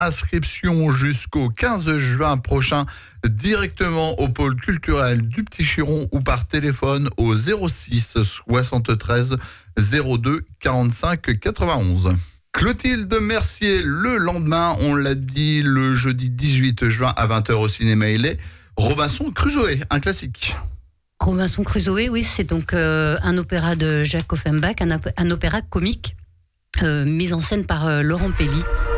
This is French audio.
Inscription jusqu'au 15 juin prochain directement au pôle culturel du Petit Chiron ou par téléphone au 06 73 02 45 91. Clotilde Mercier, le lendemain, on l'a dit, le jeudi 18 juin à 20h au cinéma il est Robinson Crusoe, un classique. Robinson Crusoe, oui, c'est donc un opéra de Jacques Offenbach, un opéra comique mis en scène par Laurent Pelli.